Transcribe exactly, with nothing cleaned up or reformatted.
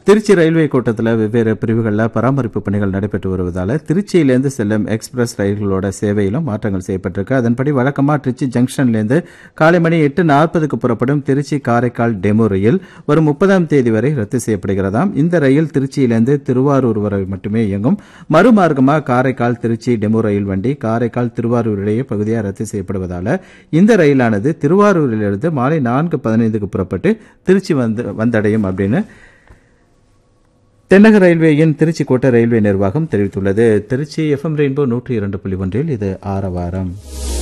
Trichy railway கோட்டத்தில் வெவ்வேறு பிரிவுகளில் பராமரிப்பு பணிகள் நடைபெற்று வருவதால் திருச்சியிலிருந்து செல்லும் எக்ஸ்பிரஸ் ரயில்களோட சேவையிலும் மாற்றங்கள் செய்யப்பட்டிருக்கு. அதன்படி வழக்கமாக திருச்சி ஜங்ஷன்லேருந்து காலை மணி எட்டு நாற்பதுக்கு புறப்படும் திருச்சி காரைக்கால் டெமோ ரயில் வரும் முப்பதாம் தேதி வரை ரத்து செய்யப்படுகிறதாம். இந்த ரயில் திருச்சியிலிருந்து திருவாரூர் வரை மட்டுமே இயங்கும். மறுமார்க்கமாக காரைக்கால் திருச்சி டெமோ ரயில் வண்டி காரைக்கால் திருவாரூர் இடையே பகுதியாக ரத்து செய்யப்படுவதால் இந்த ரயிலானது திருவாரூரிலிருந்து மாலை நான்கு பதினைந்துக்கு புறப்பட்டு திருச்சி வந்து வந்தடையும் அப்படின்னு தென்னக ரயில்வேயின் திருச்சி கோட்ட ரயில்வே நிர்வாகம் தெரிவித்துள்ளது. திருச்சி எஃப்எம் ரெயின்போ நூற்றி இரண்டு புள்ளி ஒன்றில் இது ஆரவாரம்.